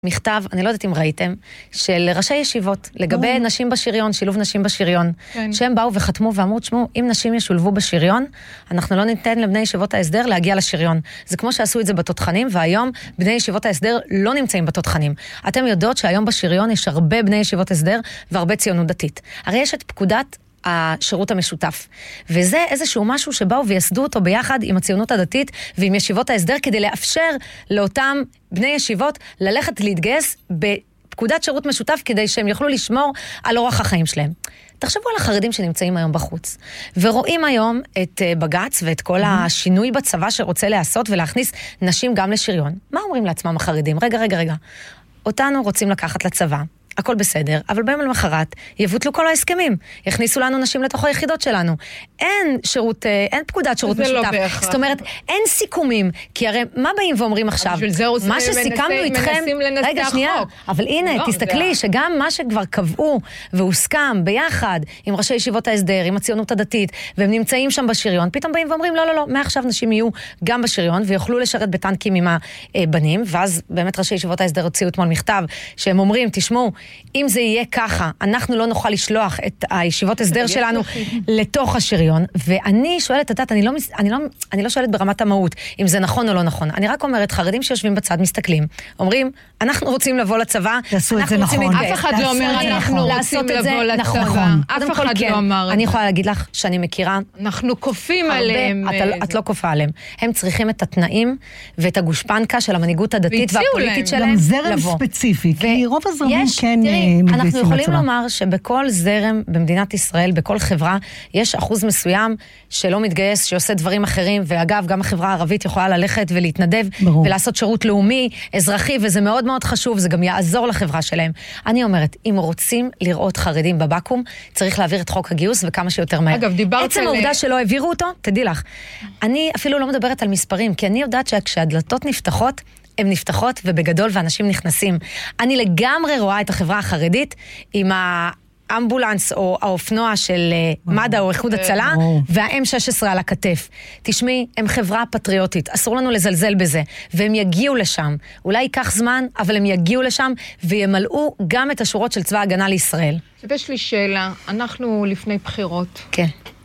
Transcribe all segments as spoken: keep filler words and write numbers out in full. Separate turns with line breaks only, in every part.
מכתב, אני לא יודעת אם ראיתם, של ראשי ישיבות, לגבי נשים בשריון, שילוב נשים בשריון, כן. שהם באו וחתמו ואמרו, תשמעו, אם נשים ישולבו בשריון, אנחנו לא ניתן לבני ישיבות ההסדר להגיע לשריון. זה כמו שעשו את זה בתותחנים, והיום בני ישיבות ההסדר לא נמצאים בתותחנים. אתם יודעות שהיום בשריון יש הרבה בני ישיבות הסדר, והרבה ציונות דתית. הרי יש את פקודת השירות המשותף. וזה איזשהו משהו שבאו ויסדו אותו ביחד עם הציונות הדתית ועם ישיבות ההסדר, כדי לאפשר לאותם בני ישיבות ללכת להתגייס בפקודת שירות משותף, כדי שהם יוכלו לשמור על אורח החיים שלהם. תחשבו על החרדים שנמצאים היום בחוץ, ורואים היום את בג"ץ ואת כל השינוי בצבא שרוצה לעשות ולהכניס נשים גם לשריון. מה אומרים לעצמם החרדים? רגע, רגע, רגע. אותנו רוצים לקחת לצבא. הכל בסדר, אבל ביום למחרת יבוטלו כל ההסכמים, יכניסו לנו נשים לתוך היחידות שלנו. אין שירות, אין פקודת שירות משותף. לא זאת אומרת, אין סיכומים, כי הרי מה באים ואומרים עכשיו? מה שסיכמנו איתכם, רגע שנייה, אבל הנה, לא, תסתכלי זה... שגם מה שכבר קבעו והוסכם ביחד עם ראשי ישיבות ההסדר, עם הציונות הדתית, והם נמצאים שם בשריון, פתאום באים ואומרים, לא, לא, לא, מעכשיו נשים יהיו גם בשריון, ויוכלו לשרת בטנקים עם הבנים, ואז באמת ראשי ישיבות ההסדר הוציאו אתמול מכתב, שהם אומרים, תשמעו, אם זה יהיה ככה, אנחנו לא נוכל לשלוח את הישיבות הסדר שלנו לתוך השריון, ואני שואלת, את אני לא, אני לא, אני לא שואלת ברמת המהות, אם זה נכון או לא נכון. אני רק אומרת, חרדים שיושבים בצד מסתכלים, אומרים, אנחנו רוצים לבוא לצבא,
תעשו את זה נכון.
אף אחד לא אומר, אנחנו רוצים לבוא לצבא. אף אחד לא אמר.
אני יכולה להגיד לך שאני מכירה.
אנחנו כופים עליהם.
את לא כופה עליהם. הם צריכים את התנאים ואת הגושפנקה של המנהיגות הדתית והפוליטית שלהם.
גם זרם ספציפי, כי רוב הזרמים כן...
אנחנו יכולים לומר שבכל זרם במדינת ישראל, בכל חברה, יש אחוז מסוים שלא מתגייס, שעושה דברים אחרים, ואגב, גם החברה הערבית יכולה ללכת ולהתנדב, ברור. ולעשות שירות לאומי, אזרחי, וזה מאוד מאוד חשוב, זה גם יעזור לחברה שלהם. אני אומרת, אם רוצים לראות חרדים בבקום, צריך להעביר את חוק הגיוס, וכמה שיותר מהר.
אגב, דיברת...
עצם העובדה שלא העבירו אותו, תדעי לך. אני אפילו לא מדברת על מספרים, כי אני יודעת שכשהדלתות נפתחות, הן נפתחות ובגדול ואנשים נכנסים. אני לגמרי רואה את החברה החרדית עם האמבולנס או האופנוע של מד"א או איחוד הצלה וה-אם שש עשרה על הכתף. תשמעי, הם חברה פטריוטית, אסור לנו לזלזל בזה, והם יגיעו לשם. אולי ייקח זמן, אבל הם יגיעו לשם וימלאו גם את השורות של צבא ההגנה לישראל.
יש לי שאלה, אנחנו לפני בחירות.
כן.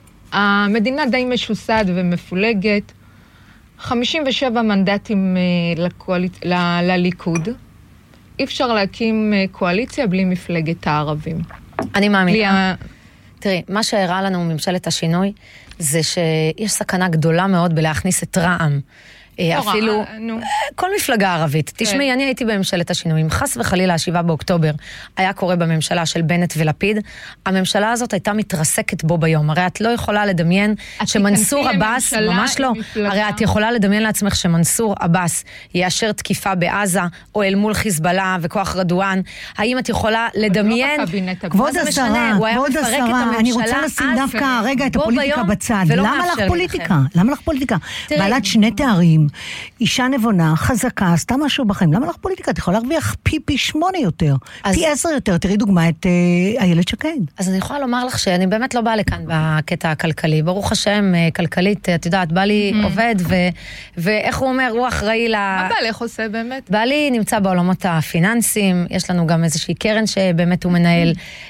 המדינה די משוסד ומפולגת, חמישים ושבע מנדטים לקואליצ... ל... לליכוד. אי אפשר להקים קואליציה בלי מפלגת הערבים.
אני מאמינה. בלי... תראי, מה שהראה לנו ממשלת השינוי, זה שיש סכנה גדולה מאוד בלהכניס את רע"מ. אפילו, כל מפלגה ערבית. תשמעי, אני הייתי בממשלת השינוי. אם חס וחלילה השבעה באוקטובר היה קורה בממשלה של בנט ולפיד, הממשלה הזאת הייתה מתרסקת בו ביום. הרי את לא יכולה לדמיין שמנסור עבאס, ממש לא, הרי את יכולה לדמיין לעצמך שמנסור עבאס יאשר תקיפה בעזה, או אל מול חיזבאללה וכוח רדואן. האם את יכולה לדמיין?
כבוד השרה, כבוד השרה, אני רוצה לשים דווקא רגע את הפוליטיקה בצד. למה לך פוליטיקה? למה לך פוליטיקה? בעלת שני תארים, אישה נבונה, חזקה, עשתה משהו בחיים. למה לך פוליטיקה? את יכולה להרוויח פי פי שמונה יותר, פי עשר יותר. תראי דוגמה את איילת שקד.
אז אני יכולה לומר לך שאני באמת לא באה לכאן בקטע הכלכלי. ברוך השם, כלכלית, את יודעת, בא לי עובד, ואיך הוא אומר, הוא אחראי ל...
מה בעלך עושה באמת?
בעלי נמצא בעולמות הפיננסיים, יש לנו גם איזושהי קרן שבאמת הוא מנהל,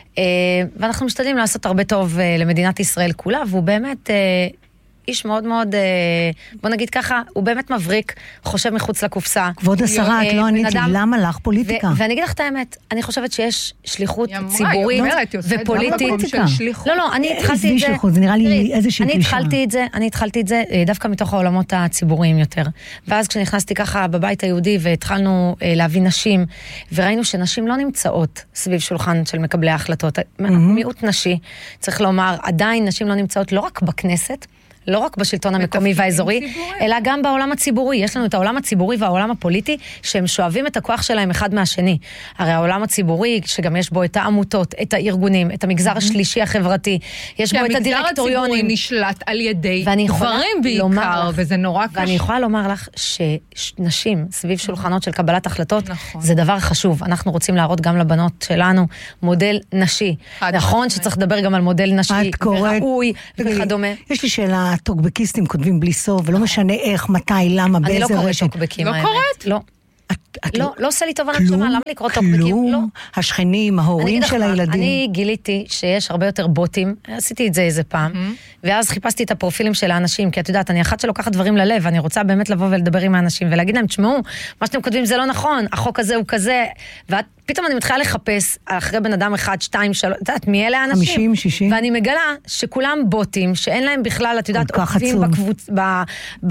ואנחנו משתדלים לעשות הרבה טוב למדינת ישראל כולה, והוא באמת... איש מאוד מאוד, בוא נגיד ככה, הוא באמת מבריק, חושב מחוץ לקופסה.
כבוד השרה, את לא עניתי, למה לך פוליטיקה?
ואני אגיד לך את האמת, אני חושבת שיש שליחות ציבורית ופוליטית. לא, לא, אני התחלתי את זה.
זה נראה לי איזושהי
קלישה. אני התחלתי את זה, אני התחלתי את זה דווקא מתוך העולמות הציבוריים יותר. ואז כשנכנסתי ככה בבית היהודי והתחלנו להביא נשים, וראינו שנשים לא נמצאות סביב שולחן של מקבלי ההחלטות. מיעוט נשי, צריך לומר, עדיין נשים לא נמצאות לא רק בכנסת, לא רק בשלטון המקומי והאזורי, אלא גם בעולם הציבורי. יש לנו את העולם הציבורי והעולם הפוליטי, שהם שואבים את הכוח שלהם אחד מהשני. הרי העולם הציבורי, שגם יש בו את העמותות, את הארגונים, את המגזר השלישי החברתי, יש בו את הדירקטוריונים.
שהמגזר הציבורי נשלט על ידי גברים בעיקר, וזה נורא קשה.
ואני יכולה לומר לך שנשים סביב שולחנות של קבלת החלטות, זה דבר חשוב. אנחנו רוצים להראות גם לבנות שלנו מודל נשי. נכון שצריך לדבר גם על מודל נשי וראוי וכדומה.
יש לי שאלה, הטוקבקיסטים כותבים בלי סוף, ולא משנה איך, מתי, למה, באיזה רשת.
אני לא קוראת טוקבקים.
לא קוראת?
לא. לא, לא עושה לי טובה נשמה, למה לקרוא טוקבקים?
כלום, השכנים, ההורים של הילדים.
אני גיליתי שיש הרבה יותר בוטים, עשיתי את זה איזה פעם, ואז חיפשתי את הפרופילים של האנשים, כי את יודעת, אני אחת שלוקחת דברים ללב, אני רוצה באמת לבוא ולדבר עם האנשים, ולהגיד להם, תשמעו, מה שאתם כותבים זה לא נכון, החוק הזה הוא כזה, ואת פתאום אני מתחילה לחפש אחרי בן אדם אחד, שתיים, שלוש, את יודעת, מי אלה האנשים?
חמישים, שישים.
ואני מגלה שכולם בוטים, שאין להם בכלל, את יודעת, עוקבים בקבוצ... ב... ב...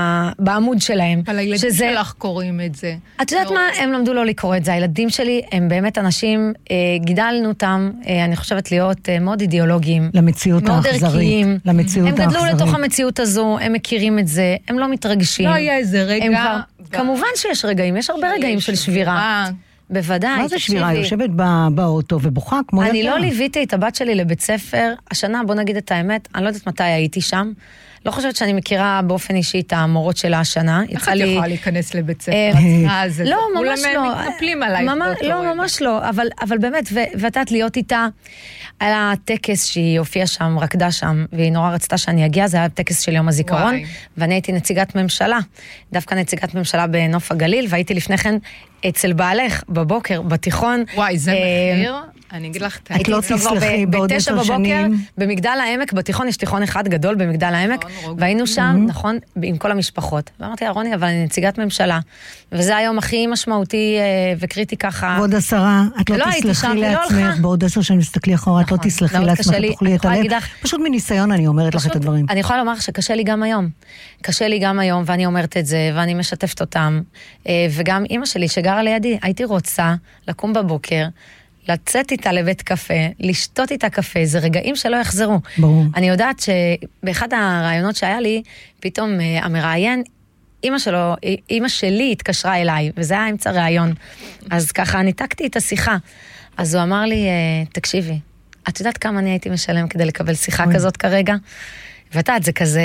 בעמוד שלהם.
אבל הילדים שזה... שלך קוראים את זה.
את יודעת לא... מה? הם למדו לא לקרוא את זה. הילדים שלי הם באמת אנשים, אה, גידלנו אותם, אה, אני חושבת להיות אה, מאוד אידיאולוגיים.
למציאות האכזרית. למציאות
הם גדלו האכזרית. לתוך המציאות הזו, הם מכירים את זה, הם לא מתרגשים.
לא היה איזה רגע.
כבר... ב... כמובן שיש רגעים, יש הרבה רגעים של שבירה. בוודאי.
מה זה שבירה? יושבת באוטו ובוכה כמו ילדה.
אני לא ליוויתי את הבת שלי לבית ספר. השנה, בוא נגיד את האמת, אני לא יודעת מתי הייתי שם. לא חושבת שאני מכירה באופן אישי את המורות שלה השנה.
איך את יכולה להיכנס לבית ספר?
לא, ממש לא.
כולם מתנפלים עלייך.
לא, ממש לא. אבל באמת, ואת להיות איתה, על הטקס שהיא הופיעה שם, רקדה שם, והיא נורא רצתה שאני אגיע, זה היה טקס של יום הזיכרון, ואני הייתי נציגת ממשלה, דווקא נציגת ממשלה בנוף הגליל, והייתי לפני כן אצל בעלך, בבוקר, בתיכון.
וואי, זה מחיר. אני אגיד לך,
את לא תסלחי בעוד עשר שנים.
במגדל העמק, בתיכון יש תיכון אחד גדול במגדל העמק, והיינו שם, נכון, עם כל המשפחות. ואמרתי, רוני, אבל אני נציגת ממשלה, וזה היום הכי משמעותי וקריטי ככה.
בעוד עשרה, את לא תסלחי לעצמך, בעוד עשר שנים תסתכלי אחורה, את לא תסלחי לעצמך, תוכלי את הלב. פשוט מניסיון אני אומרת לך את הדברים.
אני יכולה לומר שקשה לי גם היום. קשה לי גם היום, ואני אומרת את זה, ואני משתפת אותם. וגם אמא שלי שגרה לידי, הייתי רוצה לקום בבוקר, לצאת איתה לבית קפה, לשתות איתה קפה, זה רגעים שלא יחזרו.
ברור.
אני יודעת שבאחד הרעיונות שהיה לי, פתאום המראיין, אמא שלו, אמא שלי התקשרה אליי, וזה היה אמצע רעיון. אז ככה ניתקתי את השיחה. אז הוא אמר לי, תקשיבי, את יודעת כמה אני הייתי משלם כדי לקבל שיחה כזאת כרגע? ואת יודעת, זה כזה,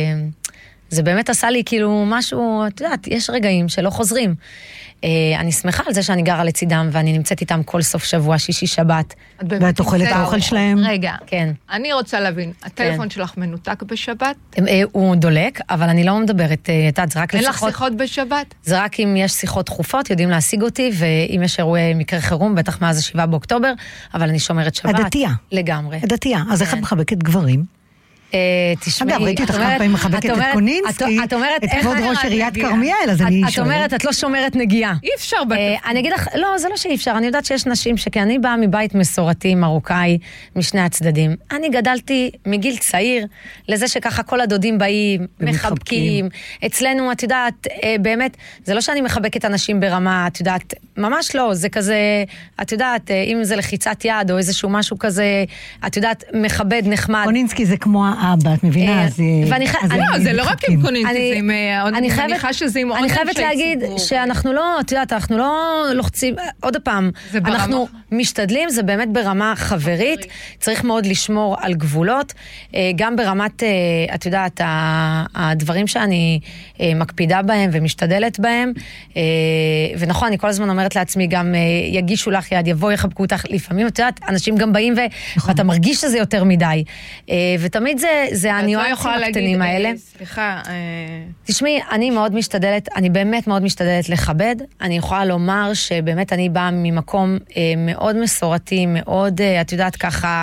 זה באמת עשה לי כאילו משהו, את יודעת, יש רגעים שלא חוזרים. אני שמחה על זה שאני גרה לצידם, ואני נמצאת איתם כל סוף שבוע, שישי, שבת.
ואת אוכלת האוכל שלהם?
רגע,
כן.
אני רוצה להבין, הטלפון שלך מנותק בשבת?
הוא דולק, אבל אני לא מדברת, את יודעת, זה רק לשיחות.
אין לך שיחות בשבת?
זה רק אם יש שיחות דחופות, יודעים להשיג אותי, ואם יש אירועי מקרה חירום, בטח מאז השבעה באוקטובר, אבל אני שומרת שבת.
הדתייה.
לגמרי.
הדתייה. אז איך את מחבקת גברים?
תשמעי,
אגב, ראיתי אותך כמה פעמים מחבקת את קונינסקי, את כבוד ראש עיריית כרמיאל, אז אני שואלת.
את אומרת, את לא שומרת נגיעה.
אי אפשר בתפקיד.
אני אגיד לך, לא, זה לא שאי אפשר, אני יודעת שיש נשים שכי אני באה מבית מסורתי, מרוקאי, משני הצדדים. אני גדלתי מגיל צעיר, לזה שככה כל הדודים באים, מחבקים. אצלנו, את יודעת, באמת, זה לא שאני מחבקת אנשים ברמה, את יודעת, ממש לא, זה כזה, את יודעת, אם זה לחיצת יד או איזשהו משהו כזה, את יודעת, מכבד, נחמד.
קונינסקי זה כמו האבא, את מבינה?
לא, זה לא רק עם קונינסקי, אני מניחה שזה עם עוד
אני חייבת להגיד שאנחנו לא, את יודעת, אנחנו לא לוחצים, עוד הפעם, אנחנו משתדלים, זה באמת ברמה חברית, צריך מאוד לשמור על גבולות, גם ברמת, את יודעת, הדברים שאני מקפידה בהם ומשתדלת בהם, ונכון, אני כל הזמן אומרת לעצמי, גם יגישו לך יד, יבוא, יחבקו אותך, לפעמים, את יודעת, אנשים גם באים ואתה מרגיש שזה יותר מדי, ותמיד זה, זה הניואנסים הקטנים האלה.
סליחה.
תשמעי, אני מאוד משתדלת, אני באמת מאוד משתדלת לכבד. אני יכולה לומר שבאמת אני באה ממקום מאוד מסורתי, מאוד, את יודעת ככה,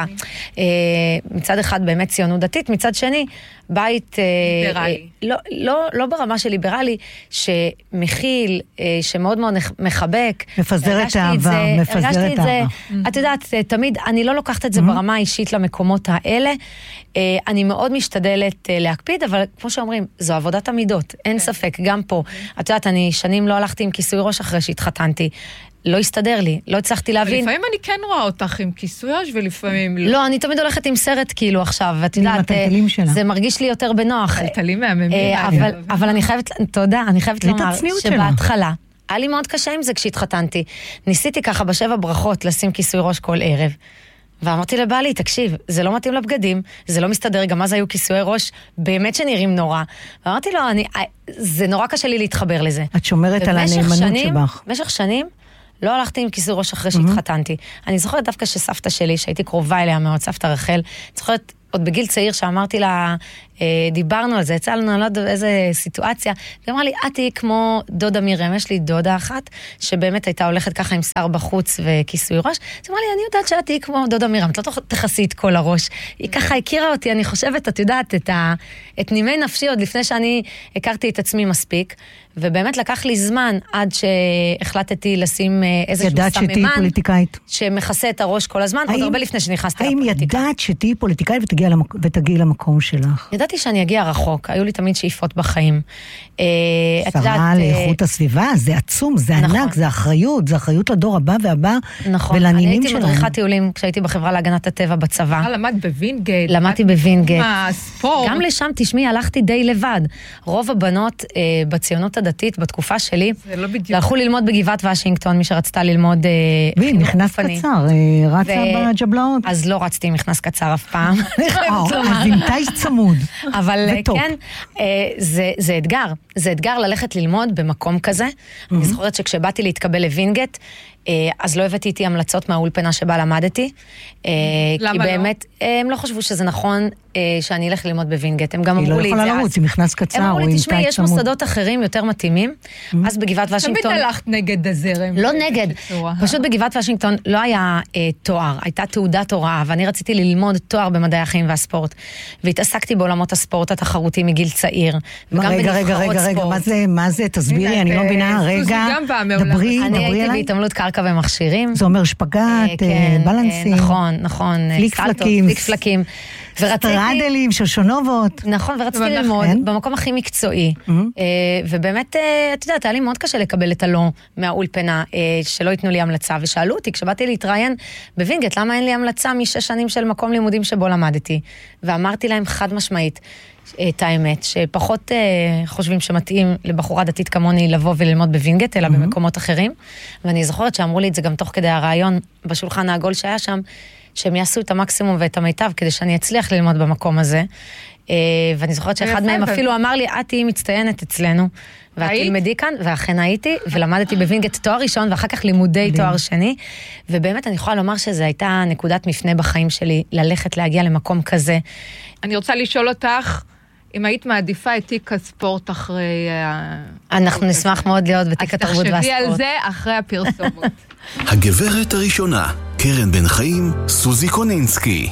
מצד אחד באמת ציונות דתית, מצד שני, בית...
ליברלי.
לא, לא, לא ברמה של ליברלי, שמכיל, שמאוד מאוד מחבק.
מפזר את האהבה, מפזר את האהבה.
את יודעת, תמיד, אני לא לוקחת את זה ברמה האישית למקומות האלה. אני מאוד משתדלת להקפיד, אבל כמו שאומרים, זו עבודת המידות, אין ספק, גם פה. את יודעת, אני שנים לא הלכתי עם כיסוי ראש אחרי שהתחתנתי. לא הסתדר לי, לא הצלחתי להבין.
לפעמים אני כן רואה אותך עם כיסוי ראש, ולפעמים לא.
לא, אני תמיד הולכת עם סרט כאילו עכשיו, ואת יודעת, זה מרגיש לי יותר בנוח.
טלטלים מהממים.
אבל אני חייבת, תודה, אני חייבת לומר שבהתחלה, היה לי מאוד קשה עם זה כשהתחתנתי. ניסיתי ככה בשבע ברכות לשים כיסוי ראש כל ערב. ואמרתי לבעלי, תקשיב, זה לא מתאים לבגדים, זה לא מסתדר, גם אז היו כיסויי ראש באמת שנראים נורא. ואמרתי לו, אני, זה נורא קשה לי להתחבר לזה.
את שומרת על הנאמנות שבך.
במשך שנים, לא הלכתי עם כיסוי ראש אחרי שהתחתנתי. אני זוכרת דווקא שסבתא שלי, שהייתי קרובה אליה מאוד, סבתא רחל, זוכרת עוד בגיל צעיר שאמרתי לה, דיברנו על זה, יצא לנו, אני לא יודעת איזה סיטואציה, היא אמרה לי, את היא כמו דודה מירם, יש לי דודה אחת, שבאמת הייתה הולכת ככה עם שר בחוץ וכיסוי ראש, היא אמרה לי, אני יודעת שאת היא כמו דודה מירם, את לא תחסי את כל הראש, היא ככה הכירה אותי, אני חושבת, את יודעת, את, ה, את נימי נפשי עוד לפני שאני הכרתי את עצמי מספיק, ובאמת לקח לי זמן עד שהחלטתי לשים איזשהו סממן, שמכסה את הראש כל הזמן, עוד הרבה לפני שנכנסתי לפוליטיקה.
האם ידעת שתהיי פוליטיקאית ותגיעי למקום שלך?
ידעתי שאני אגיע רחוק, היו לי תמיד שאיפות בחיים.
שרה לאיכות הסביבה, זה עצום, זה ענק, זה אחריות, זה אחריות לדור הבא והבא, ולנינים שלהם.
אני הייתי מדריכת טיולים כשהייתי בחברה להגנת הטבע בצבא.
למדת בווינגייט.
למדתי בווינגייט.
מה, ספורט?
גם לשם, תשמעי, הלכתי די לבד. רוב הבנות בציונות הדתית בתקופה שלי, הלכו ללמוד בגבעת וושינגטון, מי שרצתה ללמוד
חינוך גופני. קצר, רצה בג'בלאות.
אז לא רצתי עם מכנס קצר אף פעם.
אז אינטייס צמוד.
אבל כן, זה אתגר. זה אתגר ללכת ללמוד במקום כזה. אני זוכרת שכשבאתי להתקבל לווינגייט, אז לא הבאתי איתי המלצות מהאולפנה שבה למדתי.
למה
כי באמת, הם לא חשבו שזה נכון שאני אלך ללמוד בווינגייט. הם גם אמרו לי את זה.
היא לא יכולה לרוץ, היא מכנס קצר.
הם אמרו לי, תשמעי, יש מוסדות אחרים יותר מתאימים. אז בגבעת וושינגטון...
תמיד הלכת נגד הזרם.
לא נגד. פשוט בגבעת וושינגטון לא היה תואר, הייתה תעודת הוראה, ואני רציתי ללמוד תואר במדעי החיים והספורט. והתעסקתי בעולמות הספורט התחרותי מגיל צעיר.
רגע, רגע, רגע, רגע, מה זה? תסבירי, אני לא מבינה. רגע, דברי, דברי אליי.
ומכשירים.
זה אומר שפגת, בלנסים.
נכון, נכון.
פליקפלקים.
פליקפלקים.
סטרדלים, שושונובות.
נכון, ורציתי ללמוד במקום הכי מקצועי. ובאמת, את יודעת, היה לי מאוד קשה לקבל את הלא מהאולפנה, שלא ייתנו לי המלצה, ושאלו אותי, כשבאתי להתראיין בווינגייט, למה אין לי המלצה משש שנים של מקום לימודים שבו למדתי? ואמרתי להם חד משמעית, את האמת, שפחות uh, חושבים שמתאים לבחורה דתית כמוני לבוא וללמוד בווינגייט, אלא mm-hmm. במקומות אחרים. ואני זוכרת שאמרו לי את זה גם תוך כדי הרעיון בשולחן העגול שהיה שם, שהם יעשו את המקסימום ואת המיטב כדי שאני אצליח ללמוד במקום הזה. Uh, ואני זוכרת שאחד מהם אפילו אמר לי, את תהיי מצטיינת אצלנו, ואת תלמדי כאן, ואכן הייתי, ולמדתי בווינגייט תואר ראשון, ואחר כך לימודי תואר שני, ובאמת אני יכולה לומר שזו הייתה נקודת מפנה בחיים שלי, ללכת להגיע למקום כזה.
אני רוצה לשאול אותך, אם היית מעדיפה את תיק הספורט אחרי...
אנחנו נשמח מאוד להיות בתיק התרבות והספורט.
אז תחשבי על זה אחרי הפרסומות.
הגברת הראשונה, קרן בן חיים, סוזי קונינסקי.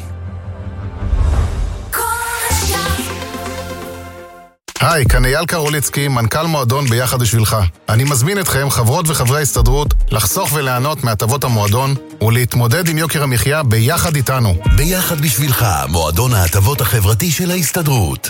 היי, כאן אייל קרוליצקי, מנכ"ל מועדון ביחד בשבילך. אני מזמין אתכם, חברות וחברי ההסתדרות, לחסוך וליהנות מהטבות המועדון ולהתמודד עם יוקר המחיה ביחד איתנו.
ביחד בשבילך, מועדון ההטבות החברתי של ההסתדרות.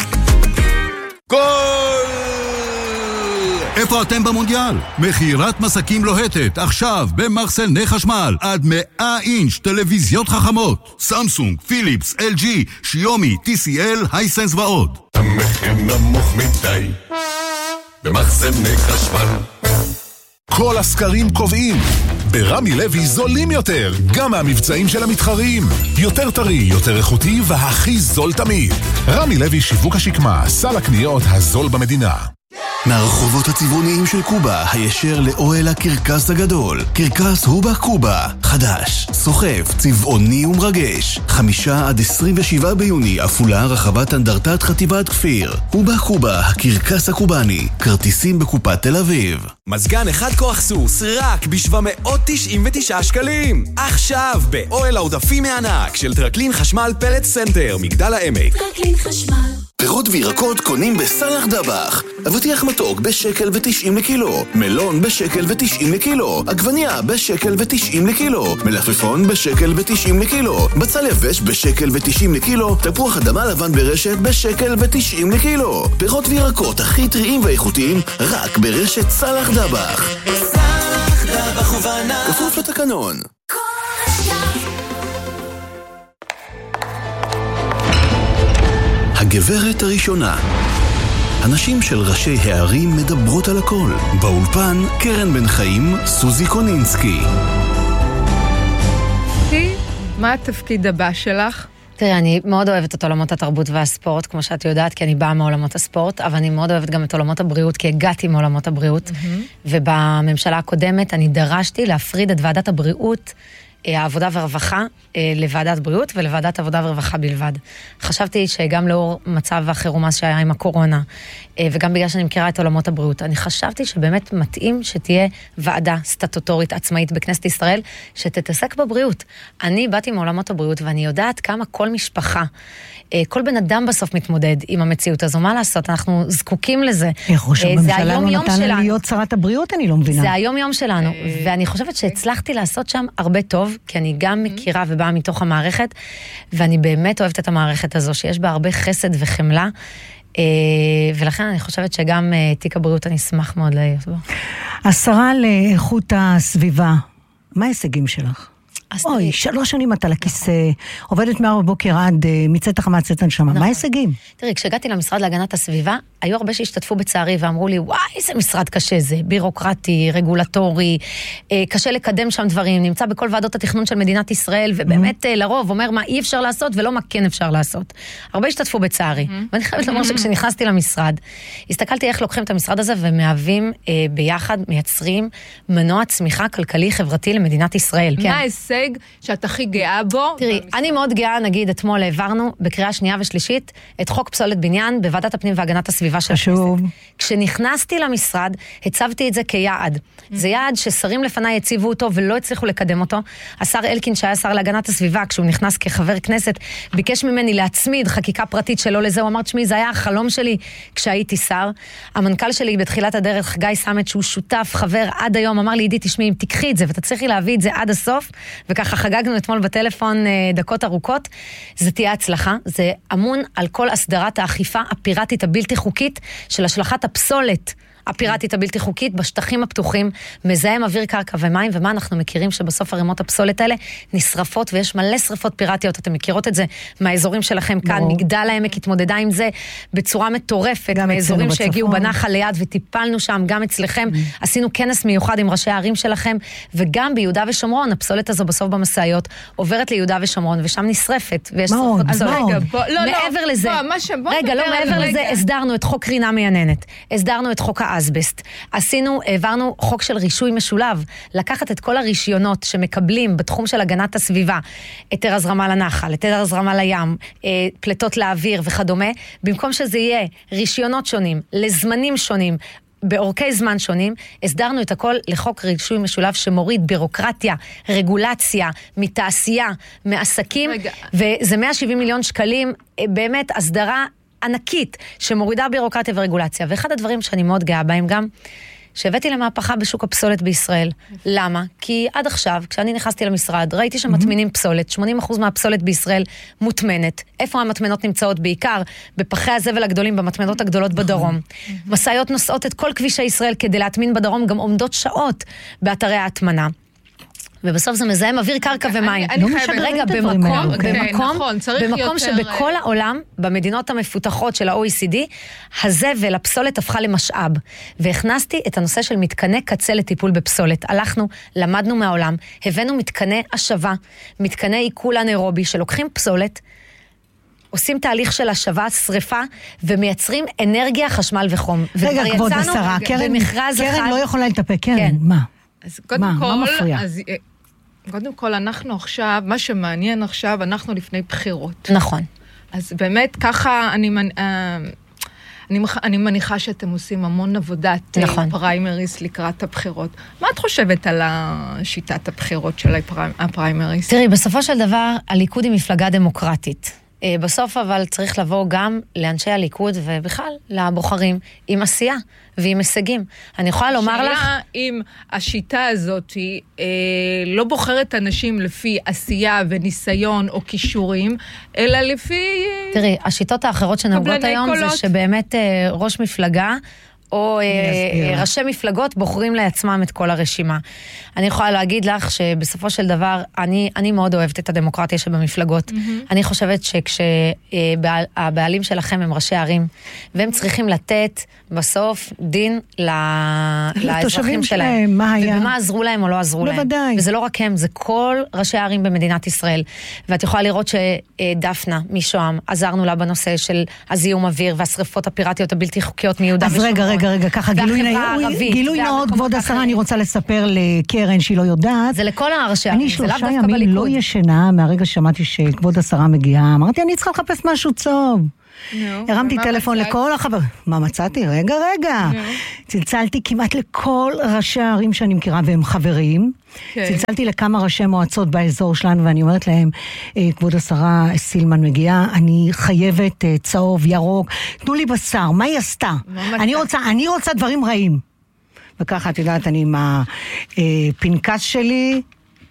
גול! איפה אתם במונדיאל? מכירת מסקים לוהטת, עכשיו במחסני חשמל, עד מאה אינץ' טלוויזיות חכמות, סמסונג, פיליפס, אל ג'י, שיומי, טי סי אל, הייסנס ועוד.
המחיר נמוך מדי במחסני חשמל.
כל הסקרים קובעים, ברמי לוי זולים יותר, גם מהמבצעים של המתחרים. יותר טרי, יותר איכותי והכי זול תמיד. רמי לוי שיווק השקמה, סל הקניות הזול במדינה.
מהרחובות הצבעוניים של קובה, הישר לאוהל הקרקס הגדול. קרקס הובה קובה, חדש, סוחף, צבעוני ומרגש. חמישה עד עשרים ושבעה ביוני, אפולה רחבת אנדרטת חטיבת כפיר. הובה קובה, הקרקס הקובני. כרטיסים בקופת תל אביב.
מזגן אחד כוח סוס, רק ב-שבע מאות תשעים ותשעה שקלים. עכשיו, באוהל העודפים מענק של טרקלין חשמל פלט סנטר, מגדל העמק.
טרקלין חשמל. פירות וירקות קונים בסלח דבח. אבטיח מתוק בשקל ותשעים לקילו. מלון בשקל ותשעים לקילו. עגבניה בשקל ותשעים לקילו. מלפפון בשקל ותשעים לקילו. בצל יבש בשקל ותשעים לקילו. תפוח אדמה לבן ברשת בשקל ותשעים לקילו. פירות וירקות הכי טריים ואיכותיים רק ברשת סלח דבח.
סלח דבח ובנה.
כפוף לתקנון. הגברת הראשונה. הנשים של ראשי הערים מדברות על הכל. באולפן, קרן בן חיים, סוזי קונינסקי.
מה התפקיד הבא שלך?
תראי, אני מאוד אוהבת את עולמות התרבות והספורט, כמו שאת יודעת, כי אני באה מעולמות הספורט, אבל אני מאוד אוהבת גם את עולמות הבריאות, כי הגעתי מעולמות הבריאות, ובממשלה הקודמת אני דרשתי להפריד את ועדת הבריאות העבודה ורווחה לוועדת בריאות ולוועדת עבודה ורווחה בלבד. חשבתי שגם לאור מצב החירום שהיה עם הקורונה, וגם בגלל שאני מכירה את עולמות הבריאות, אני חשבתי שבאמת מתאים שתהיה ועדה סטטוטורית עצמאית בכנסת ישראל, שתתעסק בבריאות. אני באתי מעולמות הבריאות, ואני יודעת כמה כל משפחה, כל בן אדם בסוף מתמודד עם המציאות הזו. מה לעשות? אנחנו זקוקים לזה.
איך ראש הממשלה לא נתן להיות שרת הבריאות, אני לא מבינה.
זה היום יום שלנו, ואני חושבת שהצלחתי לעשות שם הרבה טוב, כי אני גם מכירה ובאה מתוך המערכת, ואני באמת אוהבת את המערכת הזו, שיש בה הרבה חסד וחמלה, ולכן אני חושבת שגם תיק הבריאות אני אשמח מאוד להיות בו.
השרה לאיכות הסביבה, מה ההישגים שלך? אוי, שלוש שנים אתה לכיסא, עובדת מהר בבוקר עד מצאת החמה, מצאת הנשמה, מה ההישגים?
תראי, כשהגעתי למשרד להגנת הסביבה, היו הרבה שהשתתפו בצערי ואמרו לי, וואי, איזה משרד קשה זה, בירוקרטי, רגולטורי, קשה לקדם שם דברים, נמצא בכל ועדות התכנון של מדינת ישראל, ובאמת לרוב אומר מה אי אפשר לעשות ולא מה כן אפשר לעשות. הרבה השתתפו בצערי, ואני חייבת לומר שכשנכנסתי למשרד, הסתכלתי איך לוקחים את המשרד הזה ומהווים ביחד, מייצרים מנוע צמיחה כלכלי חברתי למדינת ישראל.
מה ההישג שאת הכי גאה בו?
תראי, אני מאוד גאה, נגיד, אתמול העברנו בקריאה שנייה ושלישית את חוק פסולת בניין בוועדת הפנים והגנת הסביבה של הכנסת. כשנכנסתי למשרד, הצבתי את זה כיעד. זה יעד ששרים לפניי הציבו אותו ולא הצליחו לקדם אותו. השר אלקין, שהיה שר להגנת הסביבה, כשהוא נכנס כחבר כנסת, ביקש ממני להצמיד חקיקה פרטית שלו לזה. הוא אמר, שמי, זה היה החלום שלי כשהייתי שר. המנכ"ל שלי בתחילת הדרך, גיא סמט, שהוא שותף, חבר עד היום, אמר לי, עידית, תשמעי, אם תקחי את זה ותצליחי להביא את זה עד הסוף, וככה חגגנו אתמול בטלפון דקות ארוכות, זה תהיה הצלחה. זה אמון על כל הסדרת האכיפה הפיראטית הבלתי חוקית של השלכת הפסולת הפיראטית הבלתי חוקית בשטחים הפתוחים, מזהם אוויר קרקע ומים, ומה אנחנו מכירים שבסוף הרימות הפסולת האלה נשרפות, ויש מלא שרפות פיראטיות, אתם מכירות את זה מהאזורים שלכם כאן, מגדל העמק התמודדה עם זה בצורה מטורפת, מאזורים שהגיעו בנחל ליד וטיפלנו שם, גם אצלכם, עשינו כנס מיוחד עם ראשי הערים שלכם, וגם ביהודה ושומרון, הפסולת הזו בסוף במסעיות עוברת ליהודה ושומרון, ושם נשרפת, ויש שרפות פסולת. מעבר לזה, רגע, לא מעבר לזה, הסדרנו את חוק קרינה מייננת, הסדרנו את חוק האסבסט. עשינו, העברנו חוק של רישוי משולב, לקחת את כל הרישיונות שמקבלים בתחום של הגנת הסביבה, היתר הזרמה לנחל, היתר הזרמה לים, פלטות לאוויר וכדומה, במקום שזה יהיה רישיונות שונים, לזמנים שונים, באורכי זמן שונים, הסדרנו את הכל לחוק רישוי משולב שמוריד בירוקרטיה, רגולציה, מתעשייה, מעסקים, רגע. וזה מאה ושבעים מיליון שקלים, באמת הסדרה ענקית שמורידה בירוקרטיה ורגולציה. ואחד הדברים שאני מאוד גאה בהם גם, שהבאתי למהפכה בשוק הפסולת בישראל. למה? כי עד עכשיו, כשאני נכנסתי למשרד, ראיתי שמטמינים פסולת, שמונים אחוז מהפסולת בישראל מוטמנת. איפה המטמנות נמצאות? בעיקר בפחי הזבל הגדולים, במטמנות הגדולות בדרום. מסעיות נוסעות את כל כבישי ישראל כדי להטמין בדרום, גם עומדות שעות באתרי ההטמנה. ובסוף זה מזהם אוויר קרקע ומים. רגע, במקום, במקום, במקום שבכל העולם, במדינות המפותחות של ה-או אי סי די, הזבל, הפסולת הפכה למשאב. והכנסתי את הנושא של מתקני קצה לטיפול בפסולת. הלכנו, למדנו מהעולם, הבאנו מתקני השבה, מתקני עיכול אנאירובי, שלוקחים פסולת, עושים תהליך של השבה, שריפה, ומייצרים אנרגיה, חשמל וחום.
רגע, כבוד השרה, קרן לא יכולה לטפק, קרן, מה?
אז קודם כל, מה מפריע? אז, קודם כל, אנחנו עכשיו, מה שמעניין עכשיו, אנחנו לפני בחירות.
נכון.
אז באמת, ככה אני, אני, אני מניחה שאתם עושים המון עבודת נכון. פריימריס לקראת הבחירות. מה את חושבת על שיטת הבחירות של הפריימריס?
תראי, בסופו של דבר, הליכוד היא מפלגה דמוקרטית. בסוף אבל צריך לבוא גם לאנשי הליכוד ובכלל לבוחרים עם עשייה ועם הישגים. אני יכולה לומר לך...
שאלה אם השיטה הזאת היא אה, לא בוחרת אנשים לפי עשייה וניסיון או כישורים, אלא לפי...
תראי, השיטות האחרות שנהוגות היום קולות. זה שבאמת אה, ראש מפלגה או ראשי מפלגות בוחרים לעצמם את כל הרשימה. אני יכולה להגיד לך שבסופו של דבר, אני, אני מאוד אוהבת את הדמוקרטיה שבמפלגות. Mm-hmm. אני חושבת שכשהבעלים שלכם הם ראשי ערים, והם צריכים לתת בסוף דין לאזרחים שלהם. מה היה? ומה עזרו להם או לא עזרו להם. בוודאי. וזה לא רק הם, זה כל ראשי הערים במדינת ישראל. ואת יכולה לראות שדפנה משוהם, עזרנו לה בנושא של הזיהום אוויר והשריפות הפיראטיות הבלתי חוקיות מיהודה ושומרון. אז רגע, רגע.
רגע, רגע, ככה גילוי נאות, כבוד השרה, אני רוצה לספר לקרן שהיא לא יודעת.
זה לכל הראשי ערים,
אני שלושה ימים לא ישנה, מהרגע ששמעתי שכבוד השרה מגיעה, אמרתי, אני צריכה לחפש משהו צהוב. הרמתי טלפון לכל החבר... מה מצאתי? רגע, רגע. צלצלתי כמעט לכל ראשי הערים שאני מכירה, והם חברים. צלצלתי לכמה ראשי מועצות באזור שלנו, ואני אומרת להם, כבוד השרה סילמן מגיעה, אני חייבת צהוב, ירוק, תנו לי בשר, מה היא עשתה? אני רוצה, אני רוצה דברים רעים. וככה, את יודעת, אני עם הפנקס שלי,